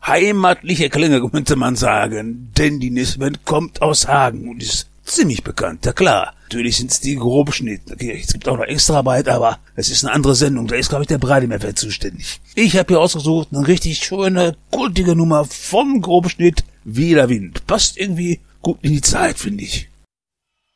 heimatliche Klänge, könnte man sagen, denn die Nisband kommt aus Hagen und ist ziemlich bekannt, ja klar. Natürlich sind's die Grobschnitt. Okay, es gibt auch noch Extraarbeit, aber es ist eine andere Sendung. Da ist, glaube ich, der Brademir für zuständig. Ich habe hier ausgesucht eine richtig schöne, kultige Nummer vom Grobschnitt wie der Wind. Passt irgendwie gut in die Zeit, finde ich.